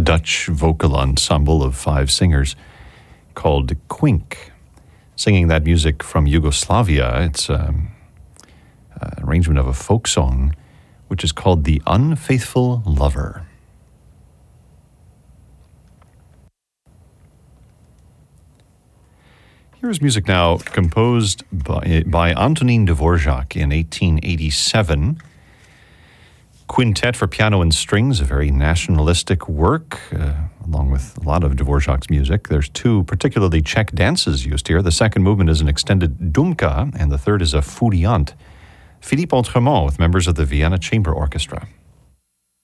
Dutch vocal ensemble of 5 singers called Quink, singing that music from Yugoslavia. It's an arrangement of a folk song, which is called The Unfaithful Lover. Here's music now composed by Antonín Dvořák in 1887. Quintet for piano and strings, a very nationalistic work, along with a lot of Dvořák's music. There's 2 particularly Czech dances used here. The second movement is an extended dumka, and the third is a furiant. Philippe Autremont with members of the Vienna Chamber Orchestra.